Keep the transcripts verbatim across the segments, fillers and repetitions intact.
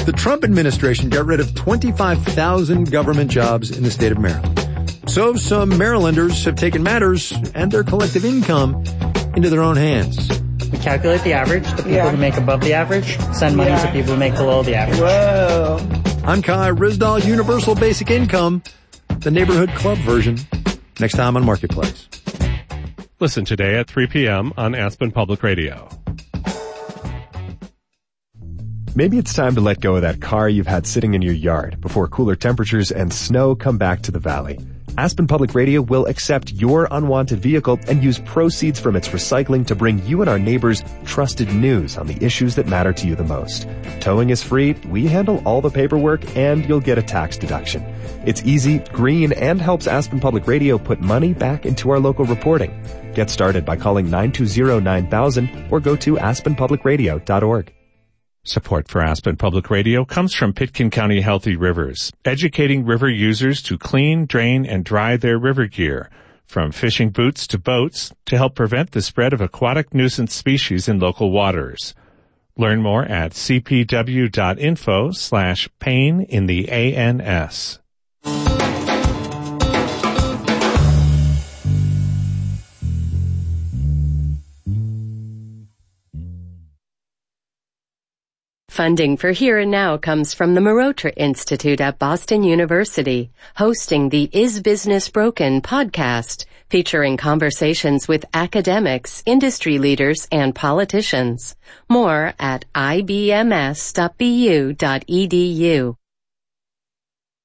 The Trump administration got rid of twenty-five thousand government jobs in the state of Maryland. So some Marylanders have taken matters and their collective income into their own hands. We calculate the average. The people yeah. who make above the average send money yeah. to people who make below the average. Whoa. I'm Kai Ryssdal, Universal Basic Income, the neighborhood club version. Next time on Marketplace. Listen today at three p.m. on Aspen Public Radio. Maybe it's time to let go of that car you've had sitting in your yard before cooler temperatures and snow come back to the valley. Aspen Public Radio will accept your unwanted vehicle and use proceeds from its recycling to bring you and our neighbors trusted news on the issues that matter to you the most. Towing is free, we handle all the paperwork, and you'll get a tax deduction. It's easy, green, and helps Aspen Public Radio put money back into our local reporting. Get started by calling nine two zero nine thousand or go to aspen public radio dot org. Support for Aspen Public Radio comes from Pitkin County Healthy Rivers, educating river users to clean, drain, and dry their river gear, from fishing boots to boats, to help prevent the spread of aquatic nuisance species in local waters. Learn more at c p w dot info slash pain in the A N S. Funding for Here and Now comes from the Marotra Institute at Boston University, hosting the Is Business Broken podcast, featuring conversations with academics, industry leaders, and politicians. More at i b m s dot b u dot e d u.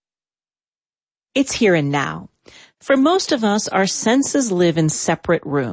It's here and now. For most of us, our senses live in separate rooms.